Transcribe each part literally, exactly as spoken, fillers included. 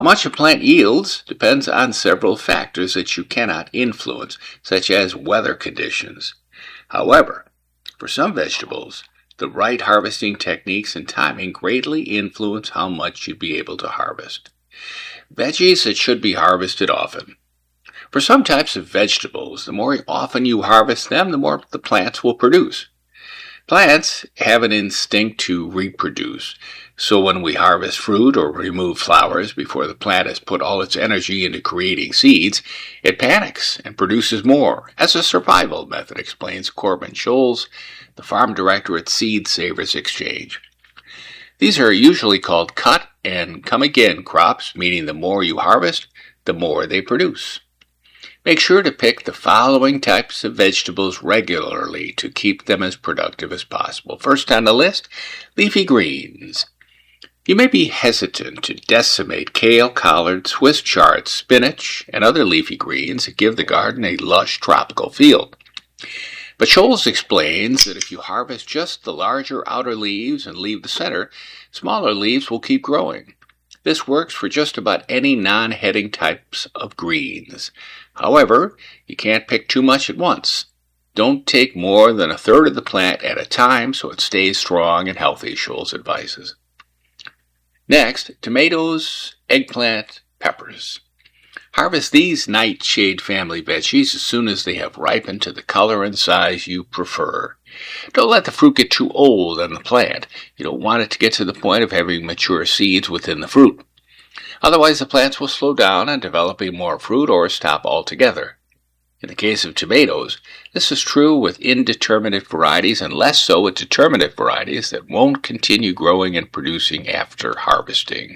How much a plant yields depends on several factors that you cannot influence, such as weather conditions. However, for some vegetables, the right harvesting techniques and timing greatly influence how much you'd be able to harvest. Veggies that should be harvested often. For some types of vegetables, the more often you harvest them, the more the plants will produce. Plants have an instinct to reproduce, so when we harvest fruit or remove flowers before the plant has put all its energy into creating seeds, it panics and produces more, as a survival method, explains Corbin Scholes, the farm director at Seed Savers Exchange. These are usually called cut and come again crops, meaning the more you harvest, the more they produce. Make sure to pick the following types of vegetables regularly to keep them as productive as possible. First on the list, leafy greens. You may be hesitant to decimate kale, collard, Swiss chard, spinach, and other leafy greens that give the garden a lush tropical feel. But Scholes explains that if you harvest just the larger outer leaves and leave the center, smaller leaves will keep growing. This works for just about any non-heading types of greens. However, you can't pick too much at once. Don't take more than a third of the plant at a time so it stays strong and healthy, Scholes advises. Next, tomatoes, eggplant, peppers. Harvest these nightshade family veggies as soon as they have ripened to the color and size you prefer. Don't let the fruit get too old on the plant. You don't want it to get to the point of having mature seeds within the fruit. Otherwise, the plants will slow down on developing more fruit or stop altogether. In the case of tomatoes, this is true with indeterminate varieties and less so with determinate varieties that won't continue growing and producing after harvesting.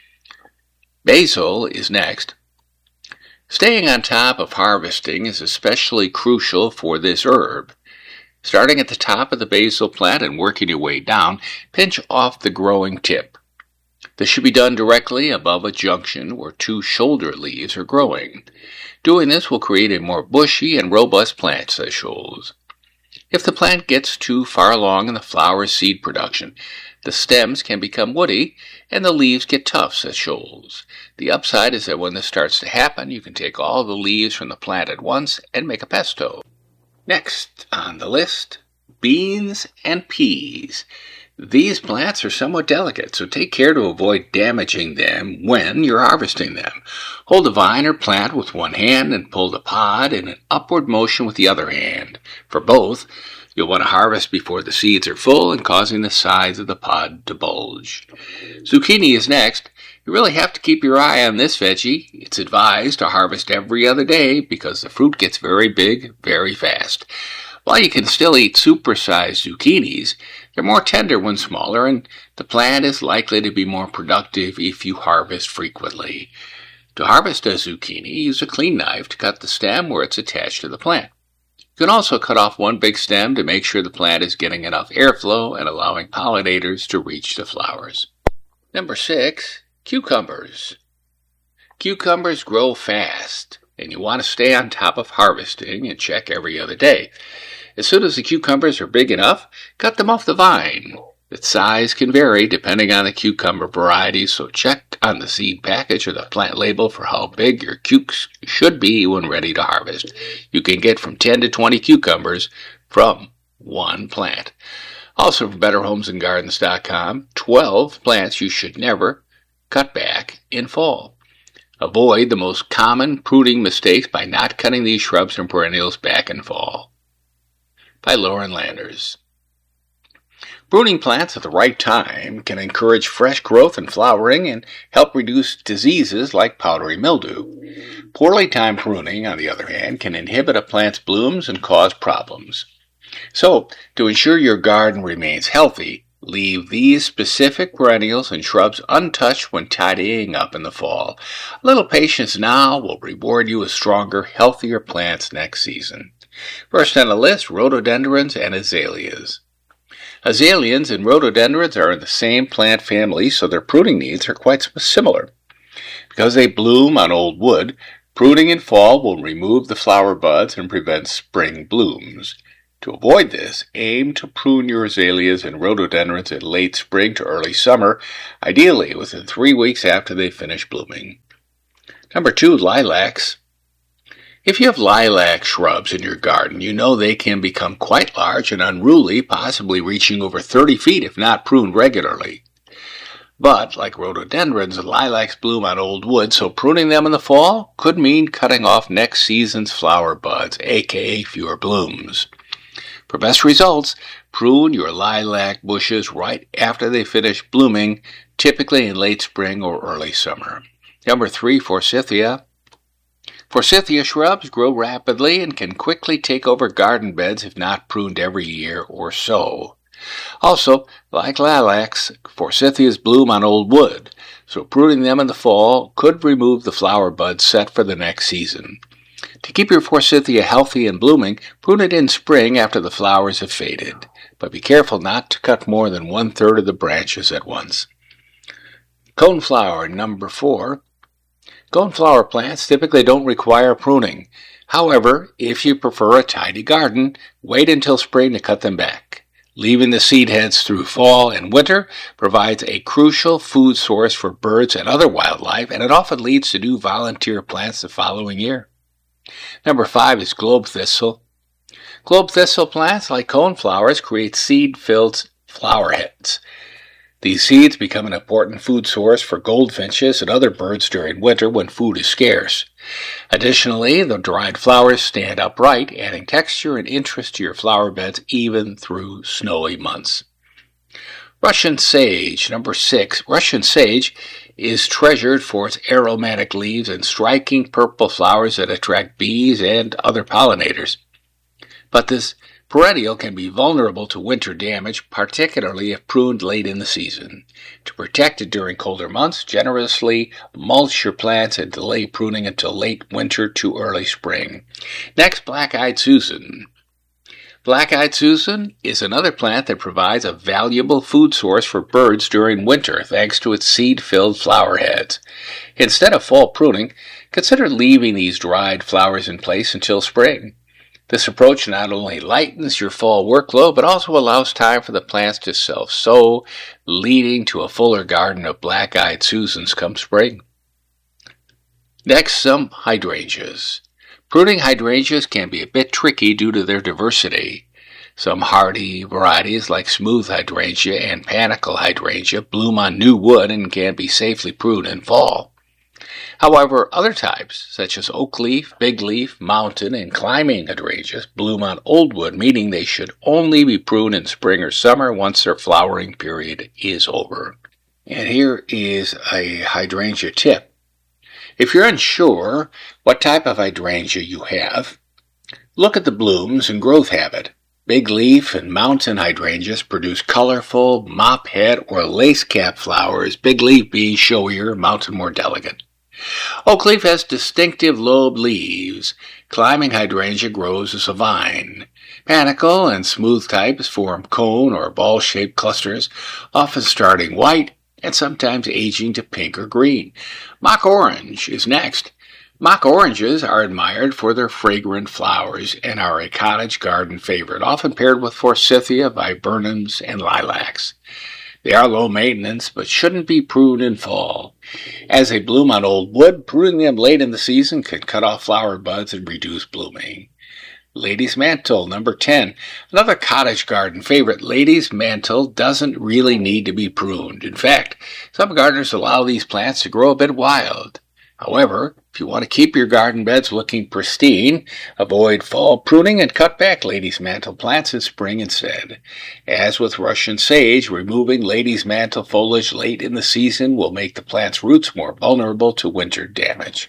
Basil is next. Staying on top of harvesting is especially crucial for this herb. Starting at the top of the basil plant and working your way down, pinch off the growing tip. This should be done directly above a junction where two shoulder leaves are growing. Doing this will create a more bushy and robust plant, says Scholes. If the plant gets too far along in the flower seed production, the stems can become woody and the leaves get tough, says Scholes. The upside is that when this starts to happen, you can take all the leaves from the plant at once and make a pesto. Next on the list, beans and peas. These plants are somewhat delicate, so take care to avoid damaging them when you're harvesting them. Hold the vine or plant with one hand and pull the pod in an upward motion with the other hand. For both, you'll want to harvest before the seeds are full and causing the sides of the pod to bulge. Zucchini is next. You really have to keep your eye on this veggie. It's advised to harvest every other day because the fruit gets very big very fast. While you can still eat supersized zucchinis, they're more tender when smaller, and the plant is likely to be more productive if you harvest frequently. To harvest a zucchini, use a clean knife to cut the stem where it's attached to the plant. You can also cut off one big stem to make sure the plant is getting enough airflow and allowing pollinators to reach the flowers. Number six, cucumbers. Cucumbers grow fast, and you want to stay on top of harvesting and check every other day. As soon as the cucumbers are big enough, cut them off the vine. The size can vary depending on the cucumber variety, so check on the seed package or the plant label for how big your cukes should be when ready to harvest. You can get from ten to twenty cucumbers from one plant. Also from better homes and gardens dot com, twelve plants you should never cut back in fall. Avoid the most common pruning mistakes by not cutting these shrubs and perennials back in fall. By Lauren Landers. Pruning plants at the right time can encourage fresh growth and flowering and help reduce diseases like powdery mildew. Poorly timed pruning, on the other hand, can inhibit a plant's blooms and cause problems. So, to ensure your garden remains healthy, leave these specific perennials and shrubs untouched when tidying up in the fall. A little patience now will reward you with stronger, healthier plants next season. First on the list, rhododendrons and azaleas. Azaleas and rhododendrons are in the same plant family, so their pruning needs are quite similar. Because they bloom on old wood, pruning in fall will remove the flower buds and prevent spring blooms. To avoid this, aim to prune your azaleas and rhododendrons in late spring to early summer, ideally within three weeks after they finish blooming. Number two, lilacs. If you have lilac shrubs in your garden, you know they can become quite large and unruly, possibly reaching over thirty feet if not pruned regularly. But, like rhododendrons, lilacs bloom on old wood, so pruning them in the fall could mean cutting off next season's flower buds, aka fewer blooms. For best results, prune your lilac bushes right after they finish blooming, typically in late spring or early summer. Number three, forsythia. Forsythia shrubs grow rapidly and can quickly take over garden beds if not pruned every year or so. Also, like lilacs, forsythias bloom on old wood, so pruning them in the fall could remove the flower buds set for the next season. To keep your forsythia healthy and blooming, prune it in spring after the flowers have faded, but be careful not to cut more than one-third of the branches at once. Coneflower, number four. Coneflower plants typically don't require pruning. However, if you prefer a tidy garden, wait until spring to cut them back. Leaving the seed heads through fall and winter provides a crucial food source for birds and other wildlife, and it often leads to new volunteer plants the following year. Number five is globe thistle. Globe thistle plants, like coneflowers, create seed-filled flower heads. These seeds become an important food source for goldfinches and other birds during winter when food is scarce. Additionally, the dried flowers stand upright, adding texture and interest to your flower beds even through snowy months. Russian sage, number six. Russian sage is treasured for its aromatic leaves and striking purple flowers that attract bees and other pollinators. But this perennial can be vulnerable to winter damage, particularly if pruned late in the season. To protect it during colder months, generously mulch your plants and delay pruning until late winter to early spring. Next, black-eyed Susan. Black-eyed Susan is another plant that provides a valuable food source for birds during winter thanks to its seed-filled flower heads. Instead of fall pruning, consider leaving these dried flowers in place until spring. This approach not only lightens your fall workload, but also allows time for the plants to self-sow, leading to a fuller garden of black-eyed Susans come spring. Next, some hydrangeas. Pruning hydrangeas can be a bit tricky due to their diversity. Some hardy varieties like smooth hydrangea and panicle hydrangea bloom on new wood and can be safely pruned in fall. However, other types, such as oak leaf, big leaf, mountain, and climbing hydrangeas, bloom on old wood, meaning they should only be pruned in spring or summer once their flowering period is over. And here is a hydrangea tip. If you're unsure what type of hydrangea you have, look at the blooms and growth habit. Big leaf and mountain hydrangeas produce colorful mop head or lace cap flowers, big leaf being showier, mountain more delicate. Oak leaf has distinctive lobed leaves. Climbing hydrangea grows as a vine. Panicle and smooth types form cone or ball-shaped clusters, often starting white and sometimes aging to pink or green. Mock orange is next. Mock oranges are admired for their fragrant flowers and are a cottage garden favorite, often paired with forsythia, viburnums, and lilacs. They are low maintenance, but shouldn't be pruned in fall. As they bloom on old wood, pruning them late in the season can cut off flower buds and reduce blooming. Lady's mantle, number ten. Another cottage garden favorite, lady's mantle doesn't really need to be pruned. In fact, some gardeners allow these plants to grow a bit wild. However, if you want to keep your garden beds looking pristine, avoid fall pruning and cut back lady's mantle plants in spring instead. As with Russian sage, removing lady's mantle foliage late in the season will make the plant's roots more vulnerable to winter damage.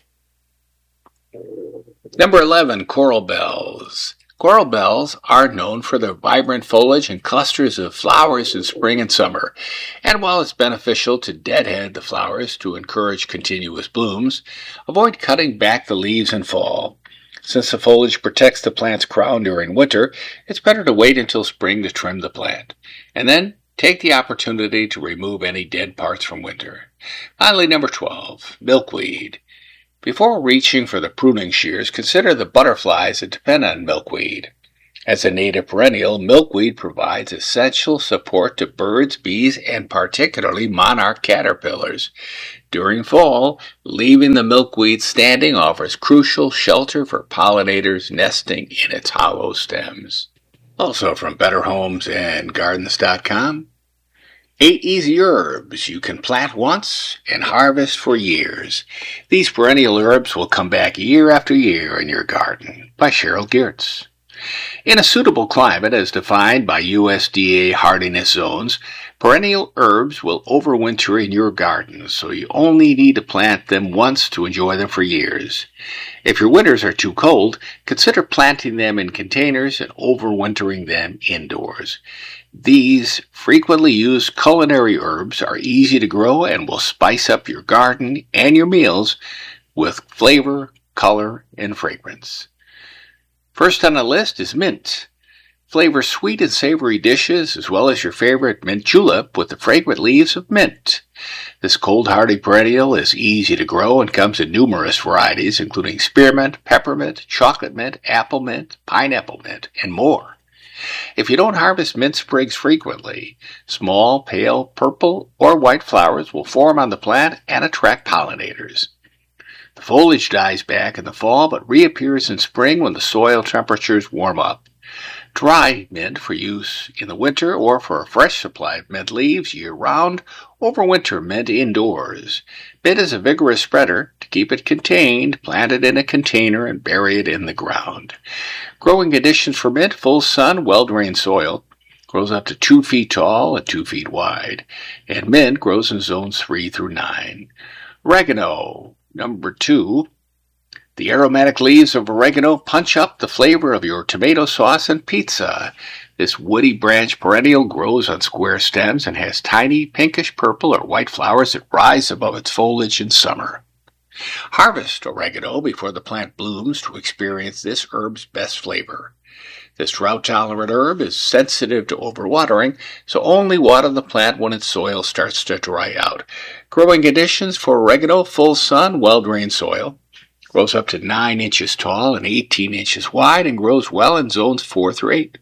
Number eleven, coral bells. Coral bells are known for their vibrant foliage and clusters of flowers in spring and summer. And while it's beneficial to deadhead the flowers to encourage continuous blooms, avoid cutting back the leaves in fall. Since the foliage protects the plant's crown during winter, it's better to wait until spring to trim the plant. And then take the opportunity to remove any dead parts from winter. Finally, number twelve, milkweed. Before reaching for the pruning shears, consider the butterflies that depend on milkweed. As a native perennial, milkweed provides essential support to birds, bees, and particularly monarch caterpillars. During fall, leaving the milkweed standing offers crucial shelter for pollinators nesting in its hollow stems. Also from Better Homes and Gardens dot com, Eight easy herbs you can plant once and harvest for years. These perennial herbs will come back year after year in your garden. By Cheryl Geertz. In a suitable climate as defined by U S D A hardiness zones, perennial herbs will overwinter in your garden, so you only need to plant them once to enjoy them for years. If your winters are too cold, consider planting them in containers and overwintering them indoors. These frequently used culinary herbs are easy to grow and will spice up your garden and your meals with flavor, color, and fragrance. First on the list is mint. Flavor sweet and savory dishes as well as your favorite mint julep with the fragrant leaves of mint. This cold-hardy perennial is easy to grow and comes in numerous varieties including spearmint, peppermint, chocolate mint, apple mint, pineapple mint, and more. If you don't harvest mint sprigs frequently, small, pale, purple, or white flowers will form on the plant and attract pollinators. The foliage dies back in the fall but reappears in spring when the soil temperatures warm up. Dry mint for use in the winter or for a fresh supply of mint leaves year-round, overwinter mint indoors. Mint is a vigorous spreader. To keep it contained, plant it in a container and bury it in the ground. Growing conditions for mint: full sun, well-drained soil. Grows up to two feet tall and two feet wide. And mint grows in zones three through nine. Oregano, number two. The aromatic leaves of oregano punch up the flavor of your tomato sauce and pizza. This woody branch perennial grows on square stems and has tiny pinkish purple or white flowers that rise above its foliage in summer. Harvest oregano before the plant blooms to experience this herb's best flavor. This drought-tolerant herb is sensitive to overwatering, so only water the plant when its soil starts to dry out. Growing conditions for oregano: full sun, well-drained soil. Grows up to nine inches tall and eighteen inches wide and grows well in zones four through eight.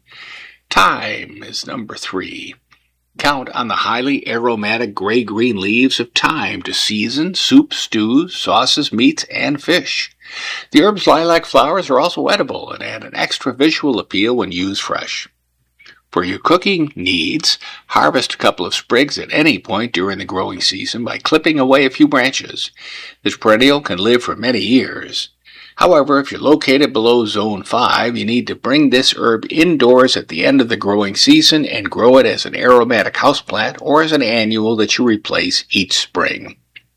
Thyme is number three. Count on the highly aromatic gray-green leaves of thyme to season soups, stews, sauces, meats, and fish. The herb's lilac flowers are also edible and add an extra visual appeal when used fresh. For your cooking needs, harvest a couple of sprigs at any point during the growing season by clipping away a few branches. This perennial can live for many years. However, if you're located below zone five, you need to bring this herb indoors at the end of the growing season and grow it as an aromatic houseplant or as an annual that you replace each spring.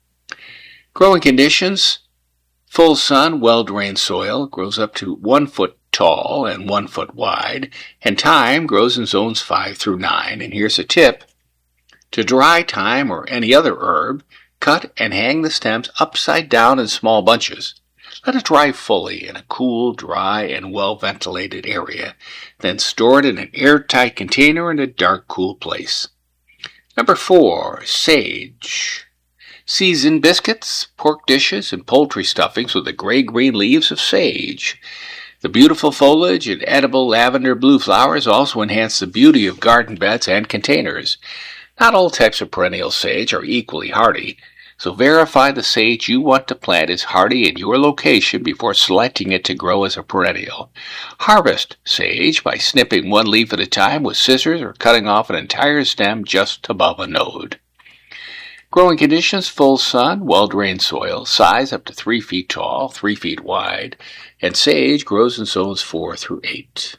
Growing conditions: full sun, well-drained soil, grows up to one foot tall and one foot wide, and thyme grows in zones five through nine. And here's a tip. To dry thyme or any other herb, cut and hang the stems upside down in small bunches. Let it dry fully in a cool, dry, and well-ventilated area. Then store it in an airtight container in a dark, cool place. Number four, sage. Season biscuits, pork dishes, and poultry stuffings with the gray-green leaves of sage. The beautiful foliage and edible lavender blue flowers also enhance the beauty of garden beds and containers. Not all types of perennial sage are equally hardy, so verify the sage you want to plant is hardy in your location before selecting it to grow as a perennial. Harvest sage by snipping one leaf at a time with scissors or cutting off an entire stem just above a node. Growing conditions: full sun, well-drained soil, size up to three feet tall, three feet wide, and sage grows in zones four through eight.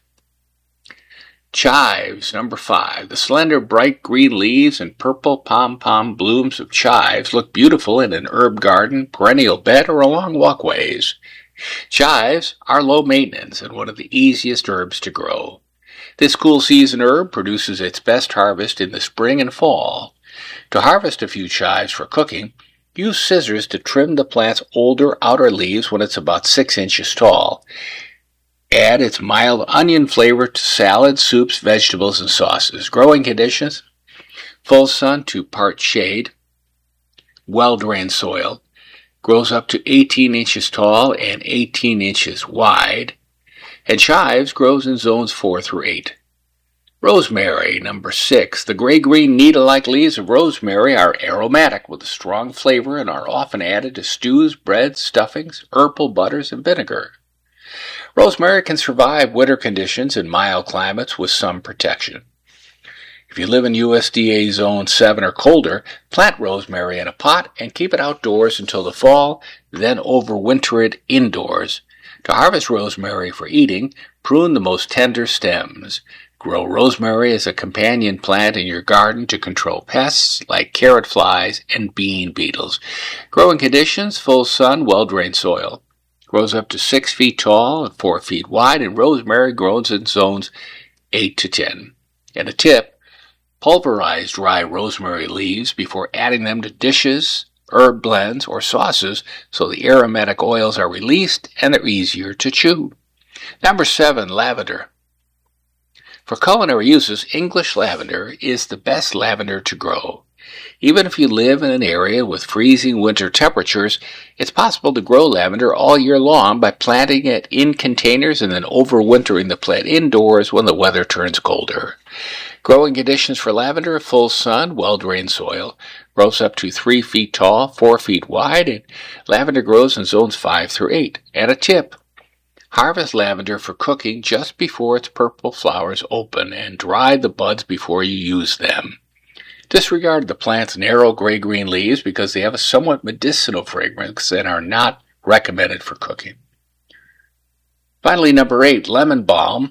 Chives, number five. The slender, bright green leaves and purple pom-pom blooms of chives look beautiful in an herb garden, perennial bed, or along walkways. Chives are low maintenance and one of the easiest herbs to grow. This cool season herb produces its best harvest in the spring and fall. To harvest a few chives for cooking, use scissors to trim the plant's older outer leaves when it's about six inches tall. Add its mild onion flavor to salads, soups, vegetables, and sauces. Growing conditions: full sun to part shade, well-drained soil, grows up to eighteen inches tall and eighteen inches wide, and chives grows in zones four through eight. Rosemary, number six. The gray-green needle-like leaves of rosemary are aromatic with a strong flavor and are often added to stews, breads, stuffings, herbal butters, and vinegar. Rosemary can survive winter conditions in mild climates with some protection. If you live in U S D A Zone seven or colder, plant rosemary in a pot and keep it outdoors until the fall, then overwinter it indoors. To harvest rosemary for eating, prune the most tender stems. Grow rosemary as a companion plant in your garden to control pests like carrot flies and bean beetles. Growing conditions: full sun, well-drained soil. Grows up to six feet tall and four feet wide, and rosemary grows in zones eight to ten. And a tip: pulverize dry rosemary leaves before adding them to dishes, herb blends, or sauces so the aromatic oils are released and they're easier to chew. Number seven, lavender. For culinary uses, English lavender is the best lavender to grow. Even if you live in an area with freezing winter temperatures, it's possible to grow lavender all year long by planting it in containers and then overwintering the plant indoors when the weather turns colder. Growing conditions for lavender are full sun, well-drained soil. Grows up to three feet tall, four feet wide, and lavender grows in zones five through eight. And a tip: harvest lavender for cooking just before its purple flowers open and dry the buds before you use them. Disregard the plant's narrow gray-green leaves because they have a somewhat medicinal fragrance and are not recommended for cooking. Finally, number eight, lemon balm.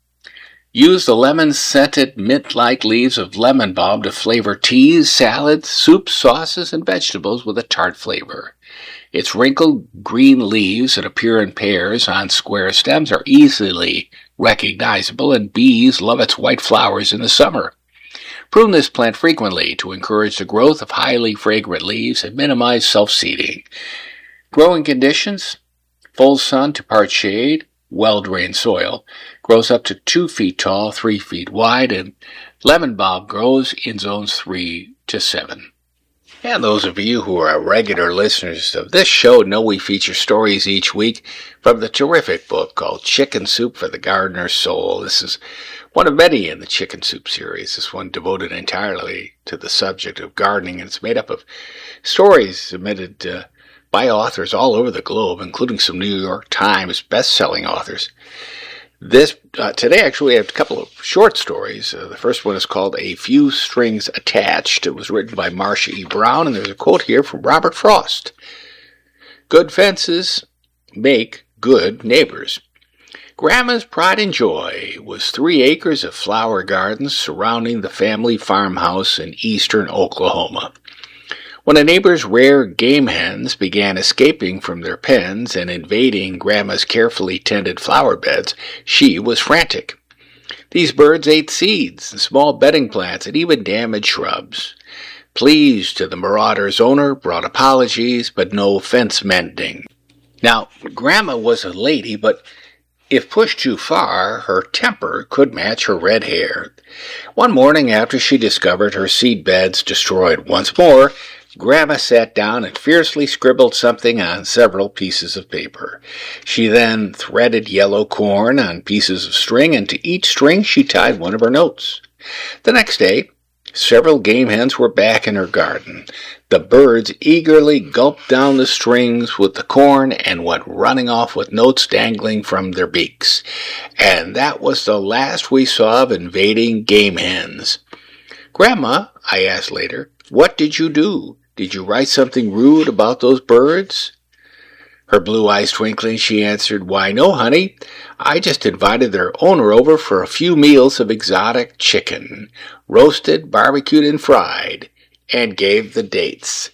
Use the lemon-scented, mint-like leaves of lemon balm to flavor teas, salads, soups, sauces, and vegetables with a tart flavor. Its wrinkled green leaves that appear in pairs on square stems are easily recognizable, and bees love its white flowers in the summer. Prune this plant frequently to encourage the growth of highly fragrant leaves and minimize self-seeding. Growing conditions: full sun to part shade, well-drained soil. Grows up to two feet tall, three feet wide, and lemon balm grows in zones three to seven. And those of you who are regular listeners of this show know we feature stories each week from the terrific book called Chicken Soup for the Gardener's Soul. This is one of many in the Chicken Soup series, this one devoted entirely to the subject of gardening, and it's made up of stories submitted uh, by authors all over the globe, including some New York Times best-selling authors. This uh, today, actually, we have a couple of short stories. Uh, the first one is called A Few Strings Attached. It was written by Marcia E. Brown, and there's a quote here from Robert Frost. Good fences make good neighbors. Grandma's pride and joy was three acres of flower gardens surrounding the family farmhouse in eastern Oklahoma. When a neighbor's rare game hens began escaping from their pens and invading Grandma's carefully tended flower beds, she was frantic. These birds ate seeds and small bedding plants and even damaged shrubs. Pleas to the marauder's owner brought apologies, but no fence mending. Now, Grandma was a lady, but if pushed too far, her temper could match her red hair. One morning after she discovered her seed beds destroyed once more, Grandma sat down and fiercely scribbled something on several pieces of paper. She then threaded yellow corn on pieces of string, and to each string she tied one of her notes. The next day, several game hens were back in her garden. The birds eagerly gulped down the strings with the corn and went running off with notes dangling from their beaks. And that was the last we saw of invading game hens. Grandma, I asked later, what did you do? Did you write something rude about those birds? Her blue eyes twinkling, she answered, Why, no, honey. I just invited their owner over for a few meals of exotic chicken, roasted, barbecued, and fried, and gave the dates.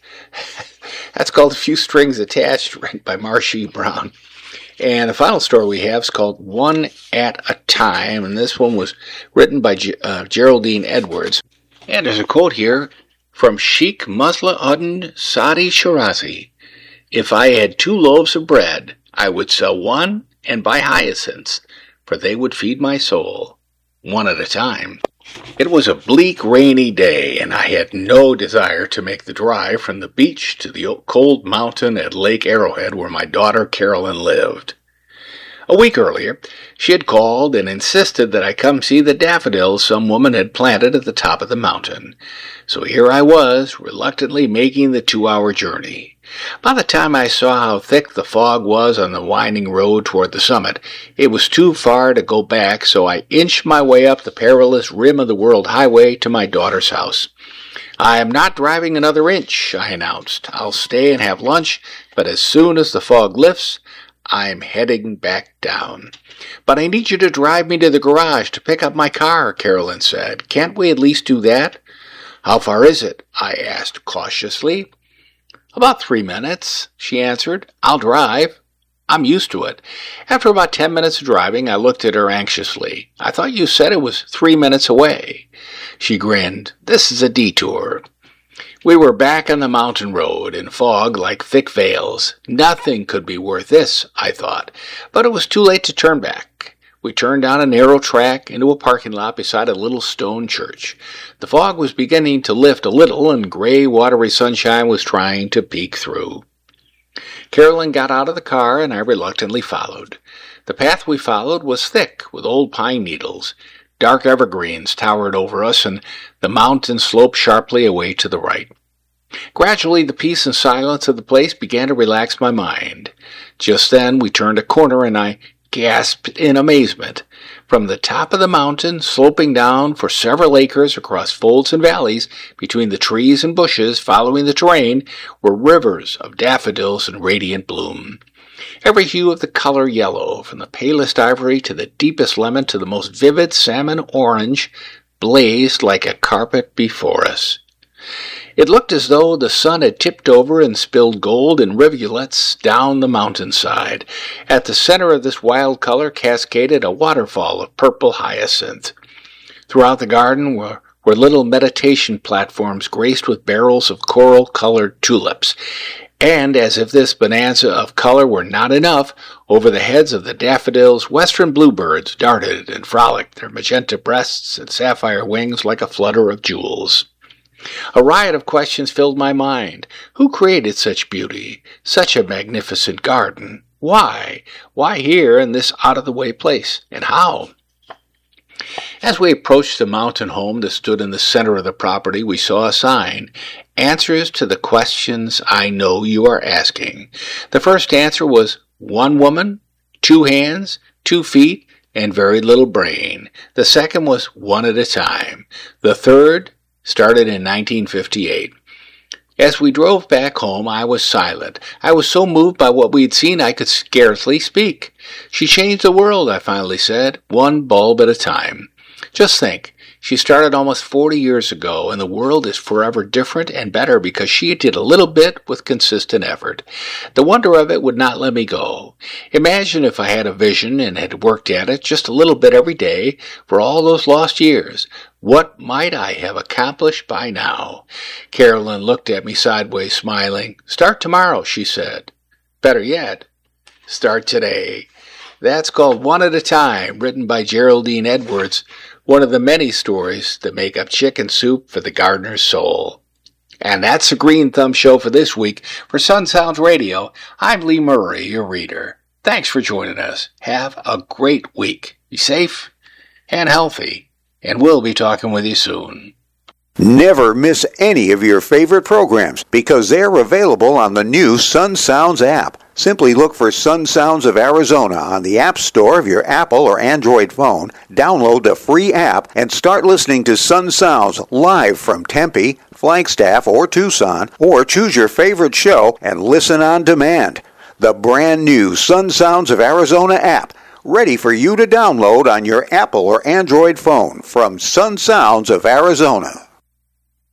That's called A Few Strings Attached, written by Marcia Brown. And the final story we have is called One at a Time, and this one was written by uh, Geraldine Edwards. And there's a quote here from Sheikh Musla Uddin Sadi Shirazi. If I had two loaves of bread, I would sell one and buy hyacinths, for they would feed my soul, one at a time. It was a bleak, rainy day, and I had no desire to make the drive from the beach to the cold mountain at Lake Arrowhead where my daughter Carolyn lived. A week earlier, she had called and insisted that I come see the daffodils some woman had planted at the top of the mountain. So here I was, reluctantly making the two-hour journey. By the time I saw how thick the fog was on the winding road toward the summit, it was too far to go back, so I inched my way up the perilous rim of the World Highway to my daughter's house. I am not driving another inch, I announced. I'll stay and have lunch, but as soon as the fog lifts, I'm heading back down. But I need you to drive me to the garage to pick up my car, Carolyn said. Can't we at least do that? How far is it? I asked cautiously. About three minutes, she answered. I'll drive. I'm used to it. After about ten minutes of driving, I looked at her anxiously. I thought you said it was three minutes away. She grinned. This is a detour. We were back on the mountain road, in fog like thick veils. Nothing could be worth this, I thought, but it was too late to turn back. We turned down a narrow track into a parking lot beside a little stone church. The fog was beginning to lift a little, and gray, watery sunshine was trying to peek through. Carolyn got out of the car, and I reluctantly followed. The path we followed was thick with old pine needles. Dark evergreens towered over us, and the mountain sloped sharply away to the right. Gradually, the peace and silence of the place began to relax my mind. Just then, we turned a corner, and I gasped in amazement. From the top of the mountain, sloping down for several acres across folds and valleys, between the trees and bushes following the terrain, were rivers of daffodils in radiant bloom. Every hue of the color yellow, from the palest ivory to the deepest lemon to the most vivid salmon orange, blazed like a carpet before us. It looked as though the sun had tipped over and spilled gold in rivulets down the mountainside. At the center of this wild color cascaded a waterfall of purple hyacinth. Throughout the garden were, were little meditation platforms graced with barrels of coral-colored tulips. And, as if this bonanza of color were not enough, over the heads of the daffodils, western bluebirds darted and frolicked, their magenta breasts and sapphire wings like a flutter of jewels. A riot of questions filled my mind. Who created such beauty, such a magnificent garden? Why? Why here in this out-of-the-way place? And how? As we approached the mountain home that stood in the center of the property, we saw a sign, Answers to the Questions I Know You Are Asking. The first answer was one woman, two hands, two feet, and very little brain. The second was one at a time. The third started in nineteen fifty-eight. As we drove back home, I was silent. I was so moved by what we had seen I could scarcely speak. She changed the world, I finally said, one bulb at a time. Just think, she started almost forty years ago, and the world is forever different and better because she did a little bit with consistent effort. The wonder of it would not let me go. Imagine if I had a vision and had worked at it just a little bit every day for all those lost years. What might I have accomplished by now? Carolyn looked at me sideways, smiling. Start tomorrow, she said. Better yet, start today. That's called One at a Time, written by Geraldine Edwards, one of the many stories that make up chicken soup for the gardener's soul. And that's the Green Thumb Show for this week. For Sun Sounds Radio, I'm Lee Murray, your reader. Thanks for joining us. Have a great week. Be safe and healthy, and we'll be talking with you soon. Never miss any of your favorite programs because they're available on the new Sun Sounds app. Simply look for Sun Sounds of Arizona on the App Store of your Apple or Android phone, download the free app, and start listening to Sun Sounds live from Tempe, Flagstaff, or Tucson, or choose your favorite show and listen on demand. The brand new Sun Sounds of Arizona app, ready for you to download on your Apple or Android phone from Sun Sounds of Arizona.